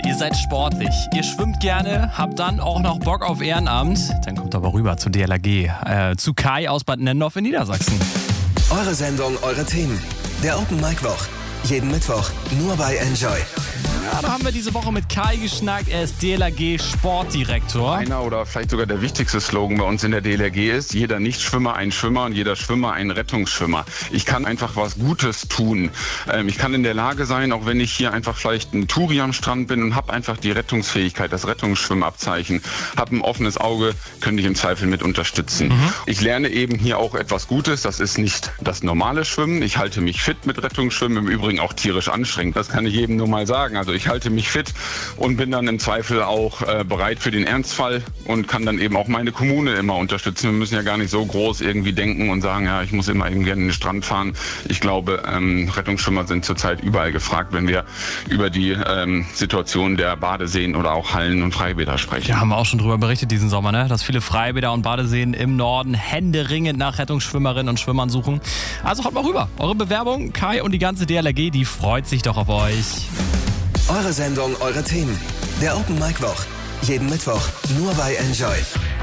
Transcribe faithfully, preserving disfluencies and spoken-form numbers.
Ihr seid sportlich, ihr schwimmt gerne, habt dann auch noch Bock auf Ehrenamt. Dann kommt aber rüber zu D L R G, äh, zu Kai aus Bad Nennendorf in Niedersachsen. Eure Sendung, eure Themen. Der Open Mic Woch. Jeden Mittwoch nur bei Enjoy. Ja, da haben wir diese Woche mit Kai geschnackt. Er ist D L R G Sportdirektor. Einer oder vielleicht sogar der wichtigste Slogan bei uns in der D L R G ist: Jeder Nichtschwimmer ein Schwimmer und jeder Schwimmer ein Rettungsschwimmer. Ich kann einfach was Gutes tun. Ähm, ich kann in der Lage sein, auch wenn ich hier einfach vielleicht ein Touri am Strand bin und habe einfach die Rettungsfähigkeit, das Rettungsschwimmabzeichen, habe ein offenes Auge, könnte ich im Zweifel mit unterstützen. Mhm. Ich lerne eben hier auch etwas Gutes. Das ist nicht das normale Schwimmen. Ich halte mich fit mit Rettungsschwimmen, im Übrigen auch tierisch anstrengend. Das kann ich jedem nur mal sagen. Also ich halte mich fit und bin dann im Zweifel auch äh, bereit für den Ernstfall und kann dann eben auch meine Kommune immer unterstützen. Wir müssen ja gar nicht so groß irgendwie denken und sagen, ja, ich muss immer irgendwie an den Strand fahren. Ich glaube, ähm, Rettungsschwimmer sind zurzeit überall gefragt, wenn wir über die ähm, Situation der Badeseen oder auch Hallen und Freibäder sprechen. Ja, haben wir auch schon drüber berichtet diesen Sommer, ne? Dass viele Freibäder und Badeseen im Norden händeringend nach Rettungsschwimmerinnen und Schwimmern suchen. Also haut mal rüber. Eure Bewerbung, Kai und die ganze D L R G, die freut sich doch auf euch. Eure Sendung, eure Themen. Der Open Mic Woch. Jeden Mittwoch nur bei Enjoy.